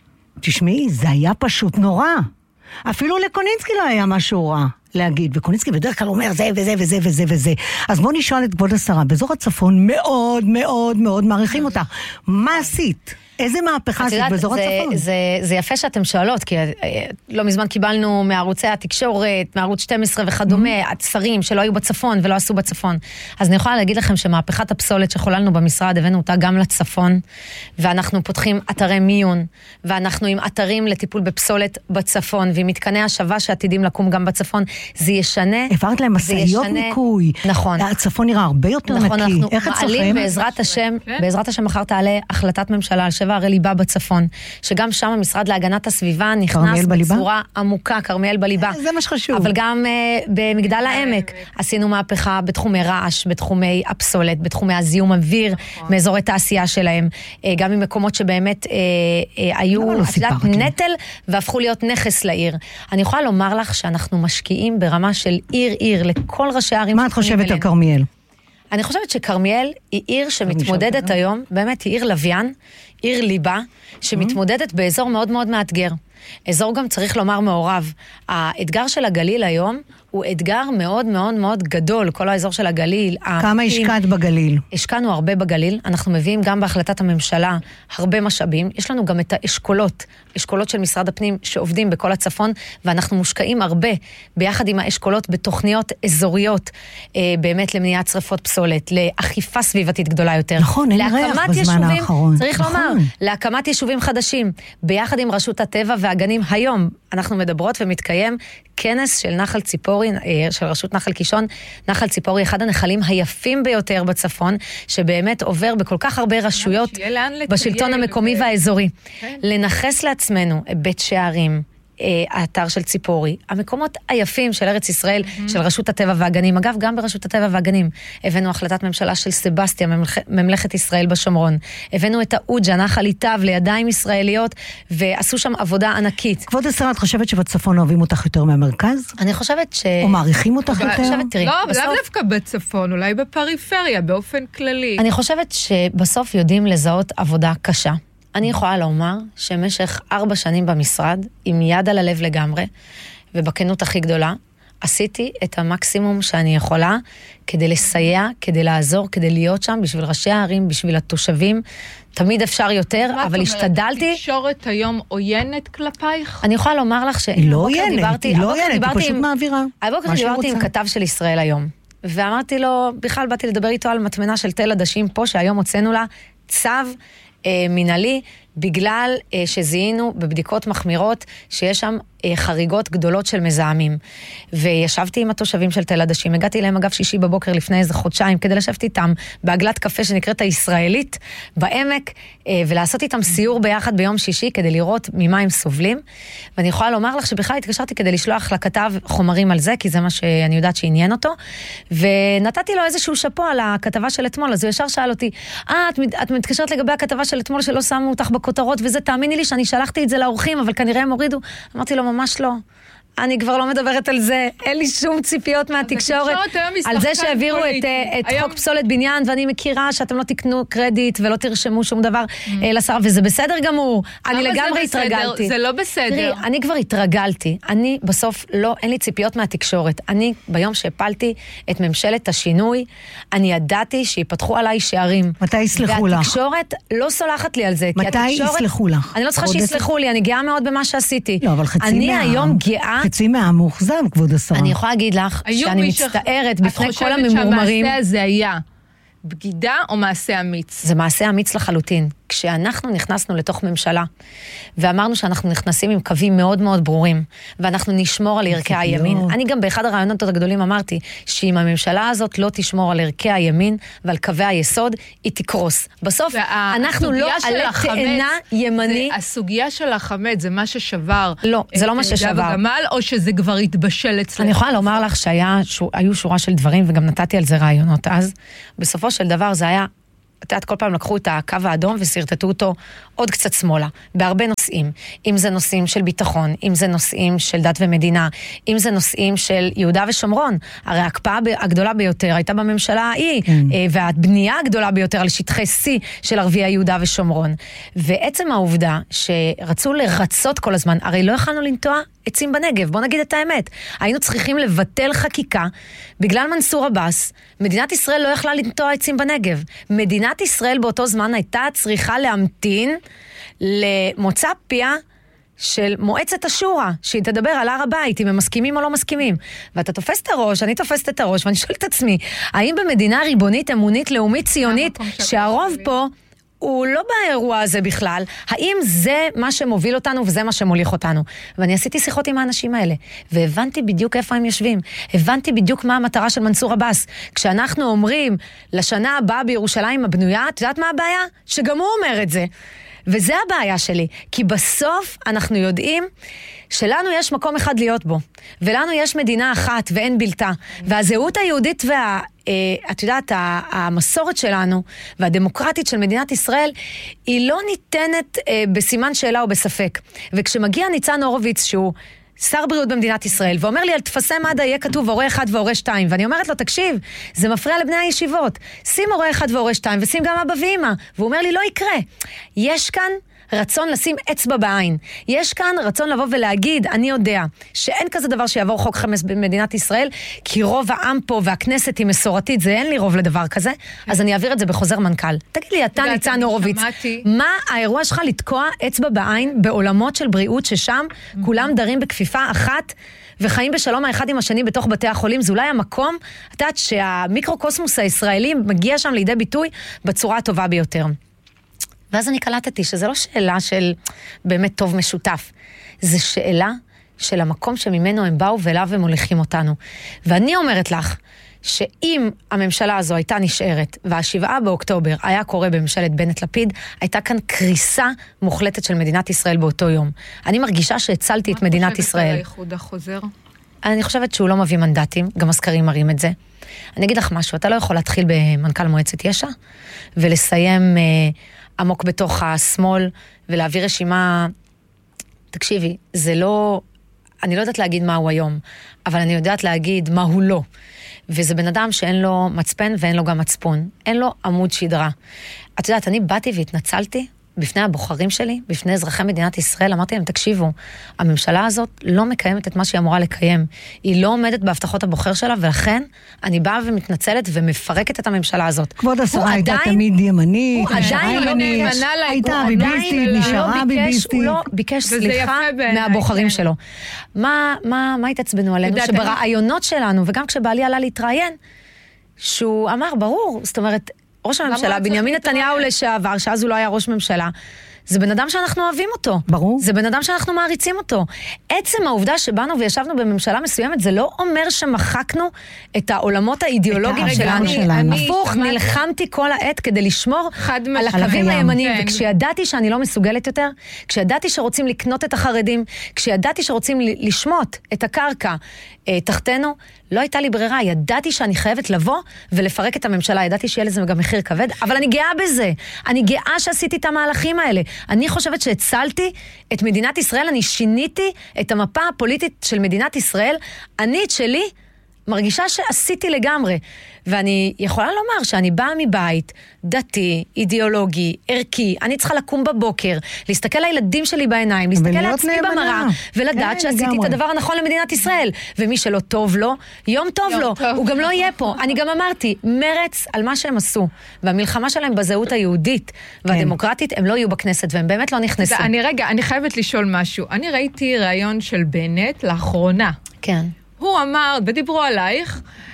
תשמעי, זה היה פשוט נורא. אפילו לקונינסקי לא היה משהו רע להגיד, וקונינסקי בדרך כלל אומר זה וזה וזה וזה וזה. אז בוא נשאל את כבוד השרה, באזור הצפון מאוד מאוד מאוד מעריכים אותה. מה עשית? איזה מהפכה עשית באזור הצפון?
זה, זה יפה שאתם שואלות, כי לא מזמן קיבלנו מערוצי התקשורת, מערוץ שתים עשרה וכדומה, שרים שלא היו בצפון ולא עשו בצפון. אז אני יכולה להגיד לכם שמהפכת הפסולת שחוללנו במשרד, הבאנו אותה גם לצפון, ואנחנו פותחים אתרי מיון, ואנחנו עם אתרים לטיפול בפסולת בצפון, ועם מתקני השבה שעתידים לקום גם בצפון. זה ישנה.
העברת להם מסעיות ניקוי.
נכון.
הצפון נראה הרבה יותר נקי.
נכון, אנחנו מעלים בעזרת השם, בעזרת השם מחר תעלה החלטת ממשלה על שבע ערי ליבה בצפון, שגם שם המשרד להגנת הסביבה נכנס בצורה עמוקה, כרמיאל בליבה.
זה מה שחשוב.
אבל גם uh, במגדל העמק עשינו מהפכה בתחומי רעש, בתחומי הפסולת, בתחומי הזיהום אוויר, מאזורי תעשייה שלהם, uh, גם ממקומות שבאמת uh, uh, היו נטל והפכו להיות נכס לעיר. אני יכולה לומר לך שאנחנו משקיעים ברמה של עיר עיר לכל ראשי הערים.
מה את חושבת על כרמיאל?
אני חושבת שכרמיאל היא עיר שמתמודדת היום, באמת היא עיר לוויין, עיר ליבה, שמתמודדת באזור מאוד מאוד מאתגר. אזור גם צריך לומר מעורב. האתגר של הגליל היום הוא אתגר מאוד מאוד מאוד גדול, כל האזור של הגליל.
כמה השקעת בגליל?
השקענו הרבה בגליל, אנחנו מביאים גם בהחלטת הממשלה הרבה משאבים, יש לנו גם את האשכולות, אשכולות של משרד הפנים שעובדים בכל הצפון, ואנחנו מושקעים הרבה ביחד עם האשכולות בתוכניות אזוריות, אה, באמת למניעת שריפות פסולת, לאכיפה סביבתית גדולה יותר.
נכון, אין ריח בזמן האחרון.
צריך
נכון.
לומר, להקמת יישובים חדשים, ביחד עם רשות הטבע והגנים. היום אנחנו מדברות ומתקיים כנס של נחל ציפורי, של רשות נחל קישון, נחל ציפורי, אחד הנחלים היפים ביותר בצפון, שבאמת עובר בכל כך הרבה רשויות בשלטון המקומי והאזורי. לנחס לעצמנו בית שערים, האתר של ציפורי, המקומות היפים של ארץ ישראל, של רשות הטבע והגנים. אגב, גם ברשות הטבע והגנים הבאנו החלטת ממשלה של סבסטיה, ממלכת ישראל בשומרון. הבאנו את האוג'ה, נחל איתיו, לידיים ישראליות, ועשו שם עבודה ענקית.
כבוד השרה, את חושבת שבצפון אוהבים אותך יותר מהמרכז?
אני חושבת ש...
או מעריכים אותך יותר?
לא, לאו דווקא בצפון, אולי בפריפריה, באופן כללי.
אני חושבת שבסוף יודעים לזהות עבודה קשה. אני יכולה לומר שמשך ארבע שנים במשרד, עם יד על הלב לגמרי, ובכנות הכי גדולה, עשיתי את המקסימום שאני יכולה, כדי לסייע, כדי לעזור, כדי להיות שם, בשביל ראשי הערים, בשביל התושבים. תמיד אפשר יותר, אבל השתדלתי...
התקשורת היום עוינת כלפייך?
אני יכולה לומר לך ש...
היא לא עוינת, היא לא עוינת, היא פשוט מעבירה.
הבוקר דיברתי עם כתב של ישראל היום, ואמרתי לו, בכלל באתי לדבר איתו על מטמנה של תל עדשים פה, שהיום הוצאנו לה צו מנהלי, בגלל שזיהינו בבדיקות מחמירות שיש שם חריגות גדולות של מזהמים. וישבתי עם התושבים של תל עדשים, הגעתי להם אגב שישי בבוקר לפני איזה חודשיים, כדי לשבת איתם בעגלת קפה שנקראת הישראלית, בעמק, ולעשות איתם סיור ביחד ביום שישי, כדי לראות ממה הם סובלים. ואני יכולה לומר לך שבכלל התקשרתי כדי לשלוח לכתב חומרים על זה, כי זה מה שאני יודעת שעניין אותו, ונתתי לו איזשהו שפו על הכתבה של אתמול, אז הוא ישר שאל אותי, אה, את, את מתקשרת לגבי הכתבה של אתמול שלא שמו אותך בכותרות, וזה תאמיני לי שאני שלחתי את זה לאורחים, אבל כנראה הם הורידו. אמרתי לו, ממש לא. אני כבר לא מדברת על זה, אין לי שום ציפיות מהתקשורת, על זה שהעבירו את, את היום... חוק פסולת בניין, ואני מכירה שאתם לא תקנו קרדיט ולא תרשמו שום דבר mm. לשר, וזה בסדר גמור, אני לגמרי
זה
התרגלתי.
זה לא בסדר.
תראי, אני כבר התרגלתי, אני בסוף לא, אין לי ציפיות מהתקשורת, אני ביום שהפלתי את ממשלת השינוי, אני ידעתי שיפתחו עליי שערים.
מתי יסלחו לך?
והתקשורת לא סולחת לי על זה,
מתי יסלחו לך?
אני לא צריכה שיסלחו לי, אני גאה מאוד במה שעשיתי.
לא, אבל חצי
אני
מה...
היום גאה
חצי מהמאוכזב, כבוד השרה.
אני יכולה להגיד לך שאני מצטערת בפני כל הממורמרים.
את חושבת שהמעשה הזה היה בגידה או מעשה אמיץ?
זה מעשה אמיץ לחלוטין. כשאנחנו נכנסנו לתוך ממשלה, ואמרנו שאנחנו נכנסים עם קווים מאוד מאוד ברורים, ואנחנו נשמור על ערכי הימין. אני גם באחד הרעיונות הגדולים אמרתי, שאם הממשלה הזאת לא תשמור על ערכי הימין, ועל קווי היסוד, היא תקרוס. בסוף, אנחנו לא עלי תאנה ימני.
הסוגיה של החמץ, זה מה ששבר.
לא, זה לא מה ששבר.
או שזה כבר התבשל אצלנו.
אני יכולה לומר לך שהיו שורה של דברים, וגם נתתי על זה רעיונות אז. בסופו של דבר זה היה, את יודעת, כל פעם לקחו את הקו האדום וסרטטו אותו עוד קצת שמאלה, בהרבה נושאים. אם זה נושאים של ביטחון, אם זה נושאים של דת ומדינה, אם זה נושאים של יהודה ושומרון. הרי ההקפאה הגדולה ביותר הייתה בממשלה ההיא, והבנייה הגדולה ביותר על שטחי C של ערביי יהודה ושומרון. ועצם העובדה שרצו לרצות כל הזמן, הרי לא יכולנו לנטוע עצים בנגב, בוא נגיד את האמת. היינו צריכים לבטל חקיקה, בגלל מנסור עבאס, מדינת ישראל לא יכלה לנטוע עצים בנגב. מדינת ישראל באותו זמן הייתה צריכה להמתין למוצא פיה של מועצת השורה, שהיא תדבר על הר הבית, אם הם מסכימים או לא מסכימים. ואתה תופס את הראש, אני תופסת את הראש, ואני שואלת את עצמי, האם במדינה ריבונית, אמונית, לאומית, ציונית, שהרוב פה הוא לא באירוע הזה בכלל, האם זה מה שמוביל אותנו וזה מה שמוליך אותנו? ואני עשיתי שיחות עם האנשים האלה, והבנתי בדיוק איפה הם יושבים, הבנתי בדיוק מה המטרה של מנסור עבאס. כשאנחנו אומרים, לשנה הבאה בירושלים הבנויה, את יודעת מה הבעיה? שגם הוא אומר את זה. וזה הבעיה שלי, כי בסוף אנחנו יודעים שלנו יש מקום אחד להיות בו, ולנו יש מדינה אחת ואין בלתה, והזהות היהודית וה... את יודעת, המסורת שלנו והדמוקרטית של מדינת ישראל היא לא ניתנת בסימן שאלה או בספק. וכשמגיע ניצן הורוביץ שהוא שר בריאות במדינת ישראל, ואומר לי על תפסי מד"א יהיה כתוב הורה אחד והורה שתיים, ואני אומרת לו, תקשיב, זה מפריע לבני הישיבות, שים הורה אחד והורה שתיים, ושים גם אבא ואמא, והוא אומר לי, לא יקרה. יש כאן רצון לשים אצבע בעין. יש כאן רצון לבוא ולהגיד, אני יודע, שאין כזה דבר שיעבור חוק חמץ במדינת ישראל, כי רוב העם פה והכנסת היא מסורתית, זה אין לי רוב לדבר כזה, אז אני אעביר את זה בחוזר מנכ"ל. תגיד לי, אתה ניצן הורוביץ, מה האירוע שלך לתקוע אצבע בעין בעולמות של בריאות ששם כולם דרים בכפיפה אחת, וחיים בשלום האחד עם השני בתוך בתי החולים? זה אולי המקום, את יודעת, שהמיקרוקוסמוס הישראלי מגיע שם לידי ביטוי בצורה הטובה ביותר. ואז אני קלטתי שזה לא שאלה של באמת טוב משותף, זה שאלה של המקום שממנו הם באו ואליו הם מוליכים אותנו. ואני אומרת לך, שאם הממשלה הזו הייתה נשארת, והשבעה באוקטובר היה קורה בממשלת בנט לפיד, הייתה כאן קריסה מוחלטת של מדינת ישראל באותו יום. אני מרגישה שהצלתי את מדינת ישראל.
מה חושבת על האיחוד החוזר?
אני חושבת שהוא לא מביא מנדטים, גם הסקרים מראים את זה. אני אגיד לך משהו, אתה לא יכול להתחיל במנכ"ל מועצת יש"ע, ולסיים אה, עמוק בתוך השמאל, ולהעביר רשימה, תקשיבי, זה לא, אני לא יודעת להגיד מה הוא היום, אבל אני יודעת להגיד מה הוא לא. וזה בן אדם שאין לו מצפן ואין לו גם מצפון. אין לו עמוד שדרה. את יודעת, אני באתי והתנצלתי בפני הבוחרים שלי, בפני אזרחי מדינת ישראל, אמרתי להם, תקשיבו, הממשלה הזאת לא מקיימת את מה שהיא אמורה לקיים. היא לא עומדת בהבטחות הבוחר שלה, ולכן אני באה ומתנצלת ומפרקת את הממשלה הזאת.
כבוד השרה הייתה תמיד ימנית,
הוא עדיין לא נאמנה לה,
הייתה ביביסטית, נשארה ביביסטית.
הוא לא ביקש סליחה מהבוחרים שלו. מה התעצבנו עלינו? שברעיונות שלנו, וגם כשבעלי עלה להתראיין, שהוא אמר, ברור, זאת אומרת, ראש הממשלה, בנימין נתניהו לשעבר, שאז הוא לא היה ראש ממשלה, זה בן אדם שאנחנו אוהבים אותו.
ברור.
זה בן אדם שאנחנו מעריצים אותו. עצם העובדה שבאנו וישבנו בממשלה מסוימת, זה לא אומר שמחקנו את העולמות האידיאולוגיים שלנו. הפוך, נלחמתי כל העת כדי לשמור על הקווים הימניים, וכשידעתי שאני לא מסוגלת יותר, כשידעתי שרוצים לקנות את החרדים, כשידעתי שרוצים לשמוט את הקרקע תחתנו, לא הייתה לי ברירה, ידעתי שאני חייבת לבוא ולפרק את הממשלה, ידעתי שיהיה לזה גם מחיר כבד, אבל אני גאה בזה. אני גאה שעשיתי את המהלכים האלה. אני חושבת שהצלתי את מדינת ישראל, אני שיניתי את המפה הפוליטית של מדינת ישראל, אני את שלי מרגישה שעשיתי לגמרי. ואני יכולה לומר שאני באה מבית דתי, אידיאולוגי, ערכי, אני צריכה לקום בבוקר, להסתכל לילדים שלי בעיניים, להסתכל לעצמי במראה, ולדעת כן, שעשיתי לגמרי. את הדבר הנכון למדינת ישראל. ומי שלא טוב לו, יום טוב לו, טוב. הוא גם לא יהיה פה. אני גם אמרתי, מרץ על מה שהם עשו, והמלחמה שלהם בזהות היהודית והדמוקרטית, הם לא יהיו בכנסת, והם באמת לא נכנסו.
אני רגע, אני חייבת לשאול משהו. אני ראיתי ראיון של בנט לאחרונה.
כן.
הוא אמר, ודיברו עלייך,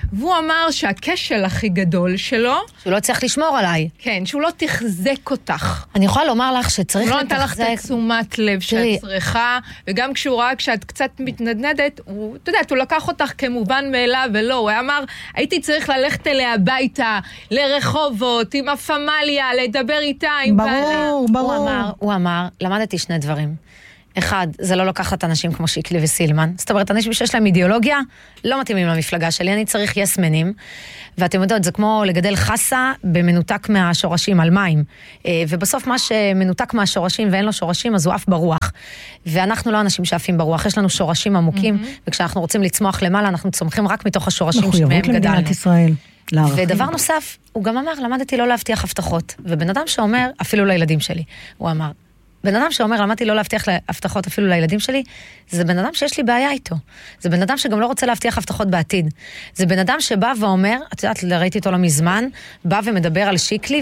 והוא אמר שהכשל הכי גדול שלו...
שהוא לא צריך לשמור עליי.
כן, שהוא לא תחזק אותך.
אני יכולה לומר לך שצריך
לתחזק...
הוא
לא נתן לך את תשומת לב שאת צריכה, וגם כשהוא ראה כשאת קצת מתנדנדת, הוא, אתה יודעת, הוא לקח אותך כמובן מאליו, ולא, הוא אמר, הייתי צריך ללכת אליה הביתה, לרחובות, עם הפמליה, לדבר איתה, עם
ברור, בעלה. ברור.
הוא אמר, הוא אמר, למדתי שני דברים. אחד, זה לא לקחת אנשים כמו שיקלי וסילמן. זאת אומרת, אנשים שיש להם אידיאולוגיה, לא מתאימים למפלגה שלי, אני צריך יסמנים. ואתם יודעות, זה כמו לגדל חסה במנותק מהשורשים על מים. ובסוף מה שמנותק מהשורשים ואין לו שורשים, אז הוא אף ברוח. ואנחנו לא אנשים שאפים ברוח, יש לנו שורשים עמוקים, וכשאנחנו רוצים לצמוח למעלה, אנחנו צומחים רק מתוך השורשים שמהם גדלנו.
מחויבות למדינת ישראל.
ודבר נוסף, הוא גם אמר, למדתי לא להבטיח הבטחות. ובן אדם שאומר, אפילו לילדים שלי, הוא אמר, בן אדם שאומר, למדתי לא להבטיח הבטחות אפילו לילדים שלי, זה בן אדם שיש לי בעיה איתו. זה בן אדם שגם לא רוצה להבטיח הבטחות בעתיד. זה בן אדם שבא ואומר, את יודעת, ראיתי אותו לא מזמן, בא ומדבר על שיקלי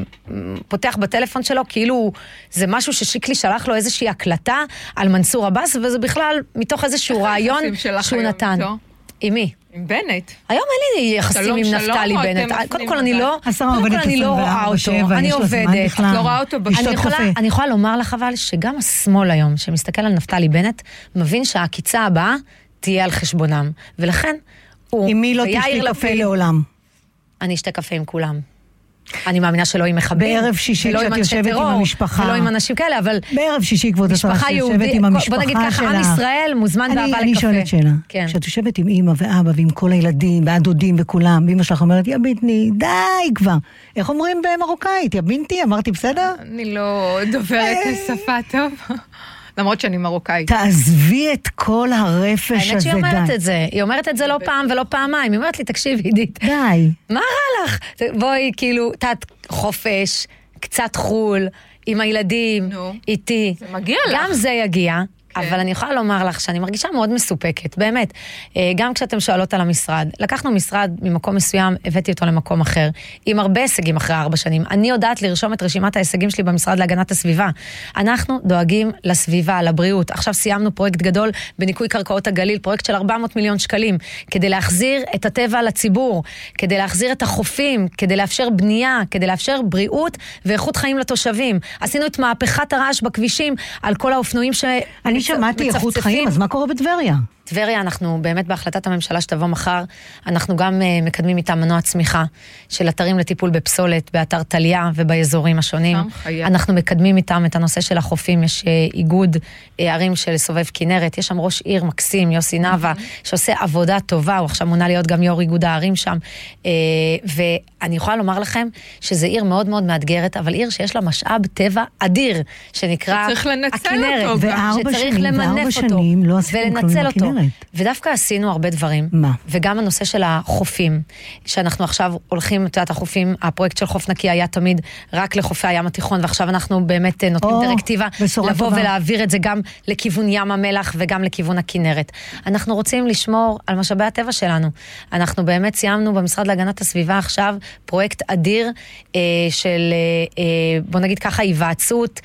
ופותח בטלפון שלו, כאילו זה משהו ששיקלי שלח לו איזושהי הקלטה על מנסור עבאס, וזה בכלל מתוך איזשהו רעיון שהוא נתן. עם מי?
עם בנט.
היום אין לי יחסים עם נפתלי בנט. קודם כל אני לא, קודם כל אני לא רואה אותו, אני עובדת.
את לא רואה אותו בשביל קפה.
אני יכולה לומר לך אבל שגם השמאל היום, שמסתכל על נפתלי בנט, מבין שהעקיצה הבאה תהיה על חשבונם. ולכן הוא...
עם מי לא תשתי קפה לעולם?
אני אשתה קפה עם כולם. אני מאמינה שלא עם מחבים.
בערב שישי כשאת יושבת עם המשפחה.
ולא עם אנשים כאלה, אבל...
בערב שישי כבוד השרה שיושבת עם המשפחה שלה.
בוא נגיד ככה, עם ישראל מוזמן באהבה לקפה.
אני שואלת שאלה. כשאת יושבת עם אמא ואבא ועם כל הילדים, והדודים וכולם, ואמא שלך אומרת, יא ביטני, די כבר. איך אומרים במרוקאית? יא בינתי, אמרתי בסדר?
אני לא דוברת השפה טוב. למרות שאני מרוקאית.
תעזבי את כל הרפש הזה, די.
האמת שהיא אומרת את זה. היא אומרת את זה לא פעם ולא פעמיים. היא אומרת לי, תקשיב, עידית.
די.
מה רע לך? בואי, כאילו, תת חופש, קצת חול, עם הילדים, איתי.
זה מגיע לך.
גם זה יגיע. אבל אני יכולה לומר לך שאני מרגישה מאוד מסופקת, באמת. גם כשאתם שואלות על המשרד, לקחנו משרד ממקום מסוים, הבאתי אותו למקום אחר, עם הרבה הישגים אחרי ארבע שנים. אני יודעת לרשום את רשימת ההישגים שלי במשרד להגנת הסביבה. אנחנו דואגים לסביבה, לבריאות. עכשיו סיימנו פרויקט גדול בניקוי קרקעות הגליל, פרויקט של ארבע מאות מיליון שקלים, כדי להחזיר את הטבע לציבור, כדי להחזיר את החופים, כדי לאפשר בנייה, כדי לאפשר בריאות ואיכות חיים לתושבים. עשינו את מהפכת הרעש בכבישים על כל האופנועים ש...
אני שמעתי איכות חיים, אז מה קורה בטבריה?
טבריה, אנחנו באמת בהחלטת הממשלה שתבוא מחר, אנחנו גם uh, מקדמים איתם מנוע צמיחה של אתרים לטיפול בפסולת, באתר טליה ובאזורים השונים. אנחנו מקדמים איתם את הנושא של החופים, יש uh, איגוד uh, ערים של סובב כנרת, יש שם ראש עיר מקסים, יוסי נאווה, שעושה עבודה טובה, הוא עכשיו מונה להיות גם יו"ר איגוד הערים שם, uh, ואני יכולה לומר לכם שזה עיר מאוד מאוד מאתגרת, אבל עיר שיש לה משאב טבע אדיר, שנקרא הכנרת, שצריך למנף אותו ולנצל אותו. ודווקא עשינו הרבה דברים.
מה?
וגם הנושא של החופים, שאנחנו עכשיו הולכים, את יודעת, החופים, הפרויקט של חוף נקי היה תמיד רק לחופי הים התיכון, ועכשיו אנחנו באמת נותנים דירקטיבה לבוא ולהעביר את זה גם לכיוון ים המלח וגם לכיוון הכנרת. אנחנו רוצים לשמור על משאבי הטבע שלנו. אנחנו באמת סיימנו במשרד להגנת הסביבה עכשיו פרויקט אדיר אה, של, אה, בוא נגיד ככה, היוועצות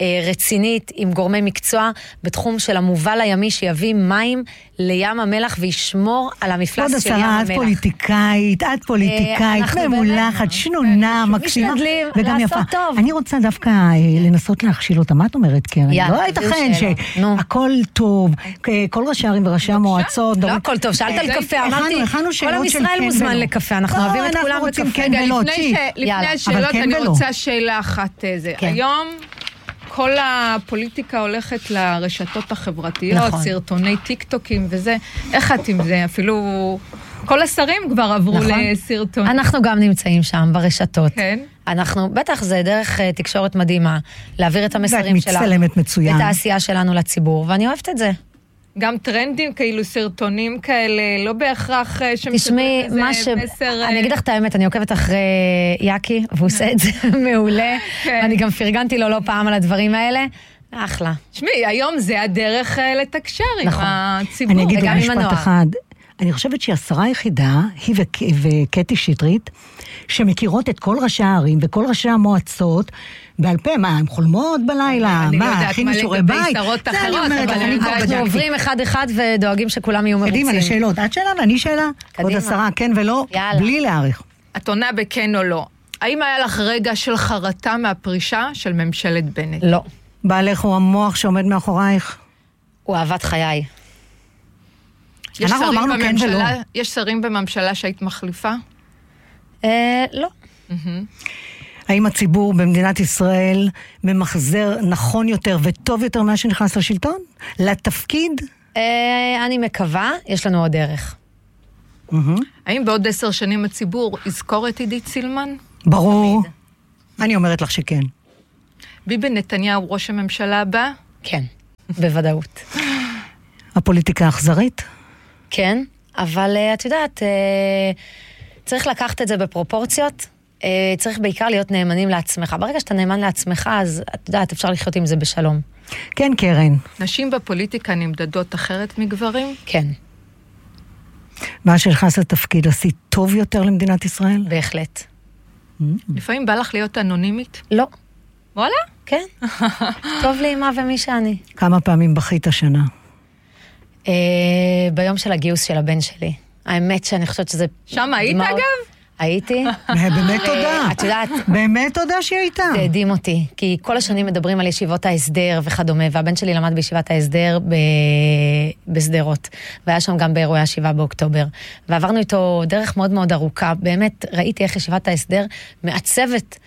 רצינית עם גורמי מקצוע בתחום של המובל הימי שיביא מים לים המלח וישמור על המפלס של ים המלח.
את פוליטיקאית, את פוליטיקאית, ממולחת, שנונה, מקסימה, וגם יפה. אני רוצה דווקא לנסות להכשיל אותה. מה את אומרת, קרן? לא ייתכן שהכל טוב, כל ראשי הערים וראשי המועצות.
לא הכל טוב, שאלת על קפה, אמרתי, כל עם ישראל מוזמן לקפה, אנחנו אוהבים את כולם בקפה.
לפני השאלות אני רוצה שאלה אחת. היום כל הפוליטיקה הולכת לרשתות החברתיות, נכון. סרטוני טיקטוקים וזה. איך את עם זה? אפילו כל השרים כבר עברו נכון. לסרטון.
אנחנו גם נמצאים שם ברשתות.
כן.
אנחנו, בטח זה דרך uh, תקשורת מדהימה, להעביר את המסרים שלנו.
ואת מצלמת מצוין.
ואת העשייה שלנו לציבור, ואני אוהבת את זה.
גם טרנדים כאילו, סרטונים כאלה, לא בהכרח
תשמעי, מה ש... מסר... אני אגיד לך את האמת, אני עוקבת אחרי יאקי, והוא עושה את זה מעולה, ואני גם פרגנתי לו לא פעם על הדברים האלה, אחלה.
תשמעי, היום זה הדרך לתקשר עם הציבור.
אני אגיד לך משפט אחד, אני חושבת שהיא השרה היחידה, היא וקטי שטרית, שמכירות את כל ראשי הערים וכל ראשי המועצות, בעל פה, מה, הם חולמות בלילה? מה, הכי נשורי בית?
אני לא יודעת מה לגבי שרות אחרות, אבל
אנחנו עוברים אחד אחד ודואגים שכולם יהיו מרוצים.
קדימה, לשאלות. את שאלה ואני שאלה. עוד השרה, כן ולא, בלי להעריך.
את עונה בכן או לא. האם היה לך רגע של חרטה מהפרישה של ממשלת בנט?
לא.
בעלך הוא המוח שעומד מאחורייך?
הוא אהבת חיי.
אנחנו אמרנו כן ולא.
יש שרים בממשלה שהיית מחליפה?
לא.
האם הציבור במדינת ישראל ממחזר נכון יותר וטוב יותר מה שנכנס לשלטון? לתפקיד?
אני מקווה, יש לנו עוד דרך.
האם בעוד עשר שנים הציבור יזכור את עידית סילמן?
ברור. אני אומרת לך שכן.
ביבי נתניהו ראש הממשלה הבא?
כן, בוודאות.
הפוליטיקה אכזרית?
כן, אבל את יודעת, צריך לקחת את זה בפרופורציות, צריך בעיקר להיות נאמנים לעצמך. ברגע שאתה נאמן לעצמך, אז את יודעת, אפשר לחיות עם זה בשלום.
כן, קרן.
נשים בפוליטיקה נמדדות אחרת מגברים?
כן.
מה שנכנס לתפקיד עשית טוב יותר למדינת ישראל?
בהחלט.
לפעמים בא לך להיות אנונימית?
לא.
וואלה?
כן. טוב לי מה ומי שאני.
כמה פעמים בכית השנה?
ביום של הגיוס של הבן שלי. האמת שאני חושבת שזה...
שם היית אגב?
הייתי.
באמת תודה.
את יודעת...
באמת תודה שהיא הייתה.
זה הדהים אותי, כי כל השנים מדברים על ישיבות ההסדר וכדומה, והבן שלי למד בישיבת ההסדר בסדרות, והיה שם גם באירועי השבעה באוקטובר, ועברנו איתו דרך מאוד מאוד ארוכה, באמת ראיתי איך ישיבת ההסדר מעצבת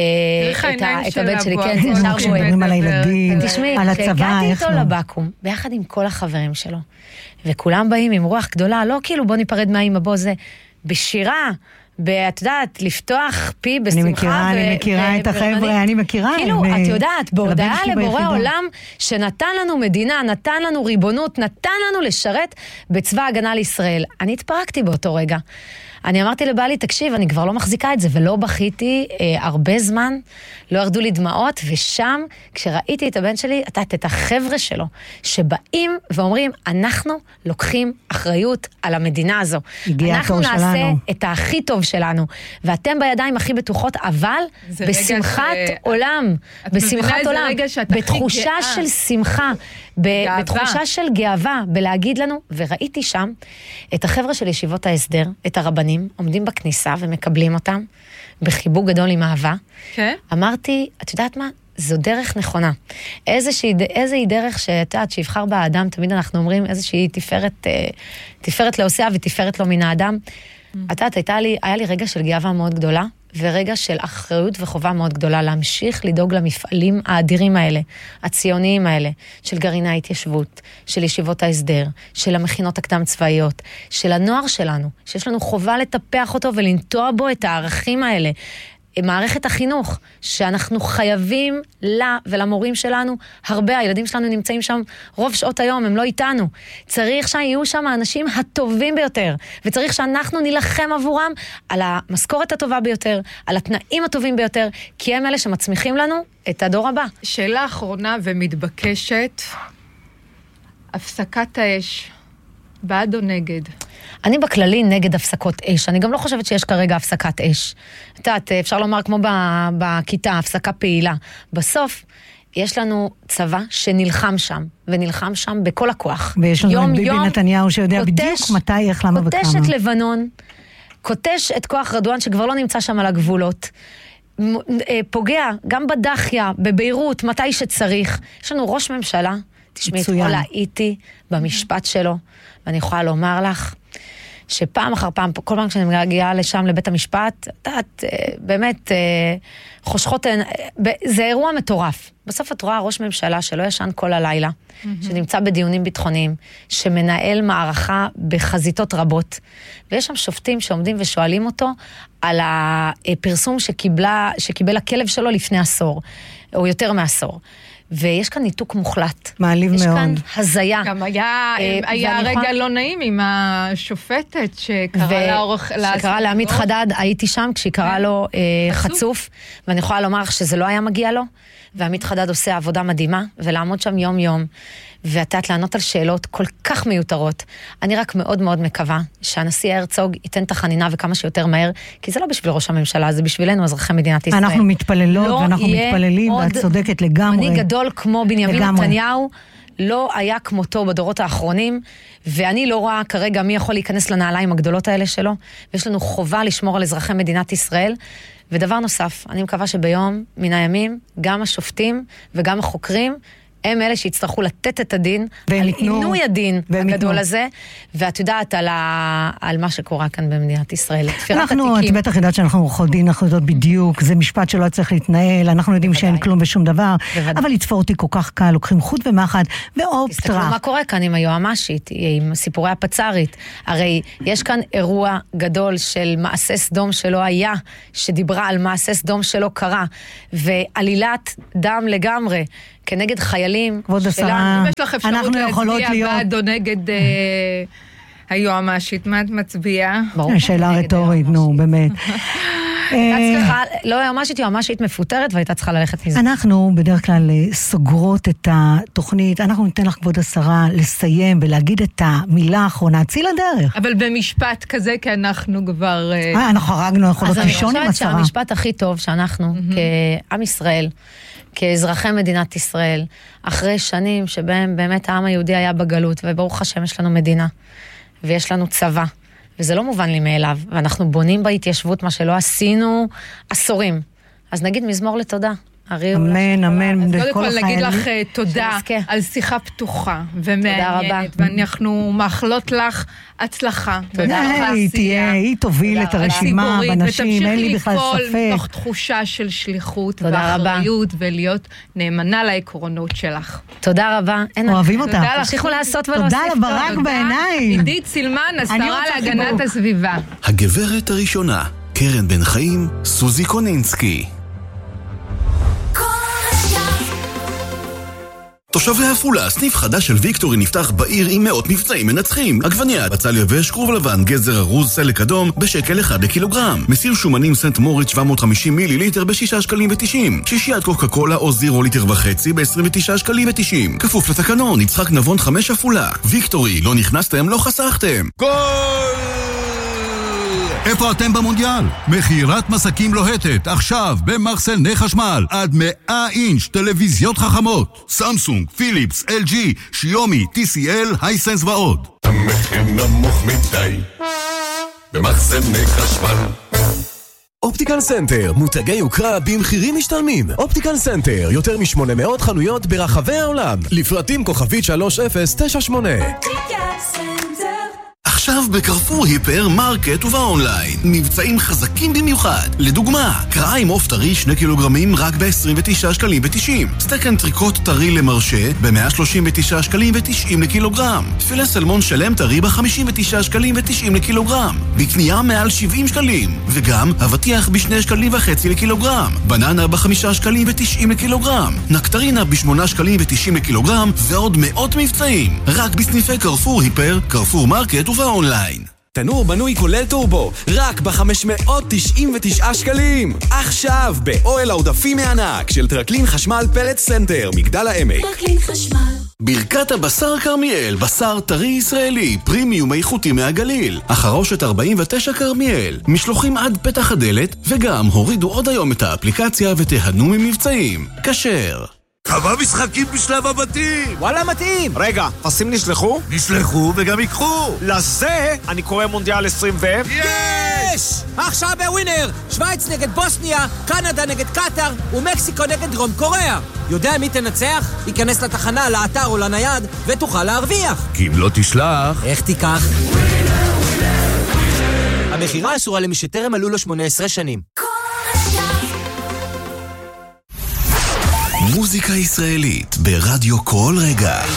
את הבן שלי, כן, זה ישר בועד.
מדברים על הילדים, על הצבא,
הגעתי איתו לבקום, ביחד עם כל החברים שלו, וכולם באים עם רוח גדולה, לא כאילו בוא ניפרד מהאמא, בוא זה, בשירה, ואת יודעת, לפתוח פי בשמחה.
אני מכירה, אני מכירה את החבר'ה, אני מכירה.
כאילו, את יודעת, בהודעה לבורא עולם, שנתן לנו מדינה, נתן לנו ריבונות, נתן לנו לשרת בצבא הגנה לישראל. אני התפרקתי באותו רגע. אני אמרתי לבעלי, תקשיב, אני כבר לא מחזיקה את זה, ולא בכיתי אה, הרבה זמן, לא ירדו לי דמעות, ושם, כשראיתי את הבן שלי, את, את החבר'ה שלו, שבאים ואומרים, אנחנו לוקחים אחריות על המדינה הזו. אנחנו נעשה שלנו. את הכי טוב שלנו, ואתם בידיים הכי בטוחות, אבל בשמחת ש... עולם, בשמחת עולם, בתחושה של שמחה, גאווה. בתחושה של גאווה, בלהגיד לנו, וראיתי שם את החבר'ה של ישיבות ההסדר, את הרבנים, עומדים בכניסה ומקבלים אותם, בחיבוק גדול עם אהבה. כן? אמרתי, את יודעת מה? זו דרך נכונה. איזושהי, איזושהי דרך שאת יודעת, שיבחר בה האדם, תמיד אנחנו אומרים, איזושהי תפארת, תפארת לעושיה ותפארת לו מן האדם. Mm. את יודעת, הייתה לי, היה לי רגע של גאווה מאוד גדולה, ורגע של אחריות וחובה מאוד גדולה, להמשיך לדאוג למפעלים האדירים האלה, הציוניים האלה, של גרעיני ההתיישבות, של ישיבות ההסדר, של המכינות הקדם צבאיות, של הנוער שלנו, שיש לנו חובה לטפח אותו ולנטוע בו את הערכים האלה, מערכת החינוך, שאנחנו חייבים לה ולמורים שלנו הרבה, הילדים שלנו נמצאים שם רוב שעות היום, הם לא איתנו. צריך שיהיו שם האנשים הטובים ביותר, וצריך שאנחנו נלחם עבורם על המשכורת הטובה ביותר, על התנאים הטובים ביותר, כי הם אלה שמצמיחים לנו את הדור הבא.
שאלה אחרונה ומתבקשת, הפסקת האש, בעד או נגד?
אני בכללי נגד הפסקות אש, אני גם לא חושבת שיש כרגע הפסקת אש. את יודעת, אפשר לומר כמו בכיתה, הפסקה פעילה. בסוף, יש לנו צבא שנלחם שם, ונלחם שם בכל הכוח.
ויש לנו את ביבי נתניהו שיודע קוטש, בדיוק מתי, איך, למה וכמה.
קוטש את לבנון, קוטש את כוח רדואן שכבר לא נמצא שם על הגבולות, פוגע גם בדחיה, בביירות, מתי שצריך. יש לנו ראש ממשלה, תשמעי, אתמול הייתי במשפט שלו, ואני יכולה לומר לך, שפעם אחר פעם, כל פעם כשאני מגיעה לשם לבית המשפט, את באמת חושכות, זה אירוע מטורף. בסוף את רואה ראש ממשלה שלא ישן כל הלילה, שנמצא בדיונים ביטחוניים, שמנהל מערכה בחזיתות רבות, ויש שם שופטים שעומדים ושואלים אותו על הפרסום שקיבלה, שקיבל הכלב שלו לפני עשור, או יותר מעשור. ויש כאן ניתוק מוחלט.
מעליב מאוד.
יש כאן הזיה.
גם היה, היה רגע לא נעים עם השופטת שקרא לאורך...
שקרא לעמית חדד, הייתי שם כשהיא קרא לו חצוף, ואני יכולה לומר לך שזה לא היה מגיע לו, ועמית חדד עושה עבודה מדהימה, ולעמוד שם יום יום, ואת לענות על שאלות כל כך מיותרות. אני רק מאוד מאוד מקווה שהנשיא הרצוג ייתן את החנינה וכמה שיותר מהר, כי זה לא בשביל ראש הממשלה, זה בשבילנו, אזרחי מדינת ישראל.
אנחנו מתפללות לא ואנחנו מתפללים, ואת צודקת לגמרי.
מנהיג גדול כמו בנימין נתניהו, לא היה כמותו בדורות האחרונים, ואני לא רואה כרגע מי יכול להיכנס לנעליים הגדולות האלה שלו, ויש לנו חובה לשמור על אזרחי מדינת ישראל. ודבר נוסף, אני מקווה שביום מן הימים, גם השופטים וגם החוקרים, הם אלה שיצטרכו לתת את הדין, על עינוי הדין הגדול הזה, ואת יודעת על, ה... על מה שקורה כאן במדינת ישראל.
אנחנו, את בטח יודעת שאנחנו עורכות דין, אנחנו יודעות בדיוק, זה משפט שלא צריך להתנהל, אנחנו יודעים שאין כלום ושום דבר, אבל לתפור אותי כל כך קל, לוקחים חוט ומחד, ואופטרה.
תסתכלו מה קורה כאן עם היועמ"שית, עם סיפורי הפצ"רית, הרי יש כאן אירוע גדול של מעשה סדום שלא היה, שדיברה על מעשה סדום שלא קרה, ועלילת דם לגמרי, כנגד חיילים.
כבוד השרה,
אנחנו יכולות להיות... בעד או נגד היועמ"שית, מה את מצביעה?
שאלה רטורית, נו, באמת.
לא יועמ"שית, יועמ"שית מפוטרת, והייתה צריכה ללכת מזה.
אנחנו בדרך כלל סוגרות את התוכנית, אנחנו ניתן לך, כבוד השרה, לסיים ולהגיד את המילה האחרונה, צאי לדרך.
אבל במשפט כזה, כי אנחנו כבר...
אה, אנחנו הרגנו, יכולות לישון עם השרה.
אז אני חושבת שהמשפט הכי טוב שאנחנו, כעם ישראל, כאזרחי מדינת ישראל, אחרי שנים שבהם באמת העם היהודי היה בגלות, וברוך השם יש לנו מדינה, ויש לנו צבא, וזה לא מובן לי מאליו, ואנחנו בונים בהתיישבות מה שלא עשינו עשורים. אז נגיד מזמור לתודה.
אמן, אמן.
אז קודם כל נגיד לך תודה על שיחה פתוחה ומעניינת, ואנחנו מאחלות לך הצלחה.
תודה רבה. היא תהיה, היא תוביל את הרשימה בנשים, אין לי בכלל ספק.
ותמשיכי לפעול מתוך תחושה של שליחות ואחריות, ולהיות נאמנה לעקרונות שלך.
תודה רבה.
אוהבים אותה.
תמשיכו לעשות ולהוסיף.
תודה לברק בעיניים.
עידית סילמן, השרה להגנת הסביבה.
הגברת הראשונה, קרן בן חיים, סוזי קונינסקי. תושבי עפולה, סניף חדש של ויקטורי נפתח בעיר עם מאות מבצעים מנצחים. עגבנייה, בצל יבש, כרוב לבן, גזר ארוז, סלק אדום, בשקל אחד לקילוגרם. מסיר שומנים סנט מוריץ שבע מאות וחמישים מיליליטר בשישה שקלים ותשעים. שישיית קוקה קולה או זירו ליטר וחצי ב-עשרים ותשעה שקלים ותשעים. כפוף לתקנון, יצחק נבון חמש עפולה. ויקטורי, לא נכנסתם, לא חסכתם.
גול! איפה אתם במונדיאל? מכירת מסקים לוהטת, עכשיו במחסני חשמל, עד מאה אינץ' טלוויזיות חכמות. סמסונג, פיליפס, אל ג'י, שיומי, טי סי אל, הייסנס ועוד.
המחיר נמוך מדי במחסני חשמל.
אופטיקל סנטר, מותגי יוקרה במחירים משתלמים. אופטיקל סנטר, יותר מ-שמונה מאות חנויות ברחבי העולם. לפרטים כוכבית שלוש אפס תשע שמונה.
עכשיו בקרפור היפר מרקט ובאונליין מבצעים חזקים במיוחד. לדוגמה, קרעה עם עוף טרי שני קילוגרמים רק ב-עשרים ותשעה שקלים ותשעים. סטייק אנטריקוט טרי למרשה ב-מאה שלושים ותשעה שקלים ותשעים לקילוגרם. פילה סלמון שלם טרי ב-חמישים ותשעה שקלים ותשעים לקילוגרם. בקנייה מעל שבעים שקלים. וגם אבטיח בשני שקלים וחצי לקילוגרם. בננה בחמישה שקלים ותשעים לקילוגרם. נקטרינה בשמונה שקלים ותשעים לקילוגרם. ועוד מאות מבצעים. רק בסניפי קרפור היפר, קרפור מרקט ובאונליין. אונליין.
תנור בנוי כולל טורבו, רק ב-חמש מאות תשעים ותשעה שקלים. עכשיו באוהל העודפים הענק של טרקלין חשמל פלט סנטר, מגדל העמק.
טרקלין חשמל. ברכת הבשר כרמיאל, בשר טרי ישראלי, פרימיום איכותי מהגליל. החרושת ארבעים ותשע כרמיאל, משלוחים עד פתח הדלת, וגם הורידו עוד היום את האפליקציה ותהנו ממבצעים. כשר.
כמה משחקים בשלב הבתים?
וואלה מתאים. רגע, פסים נשלחו?
נשלחו וגם יקחו.
לזה אני קורא מונדיאל עשרים ו... יש! עכשיו בווינר! שוויץ נגד בוסניה, קנדה נגד קטר ומקסיקו נגד דרום קוריאה. יודע מי תנצח? ייכנס לתחנה, לאתר או לנייד ותוכל להרוויח.
כי אם לא תשלח...
איך תיקח? המחירה אסורה למי שטרם מלאו לו שמונה עשרה שנים.
מוזיקה ישראלית ברדיו כל רגע.